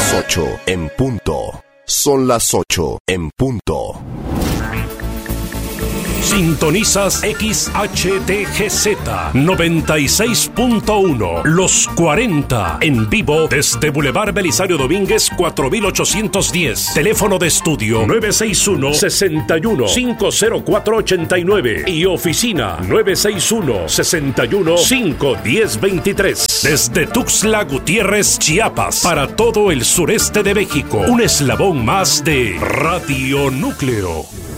las 8 en punto. Son las 8 en punto. Sintonizas XHTGZ 96.1 Los 40 en vivo desde Boulevard Belisario Domínguez 4810. Teléfono de estudio 961-61-50489 y oficina 961-61-51023. Desde Tuxtla Gutiérrez, Chiapas, para todo el sureste de México. Un eslabón más de Radio Núcleo.